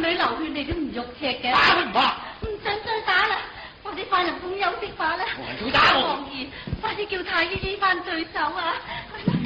女流血你都唔肉赤嘅。 打佢唔怕。 唔想再打啦，快啲翻入宮休息吧啦。 仲打我？ 王兒，快啲叫太醫醫翻對手啊！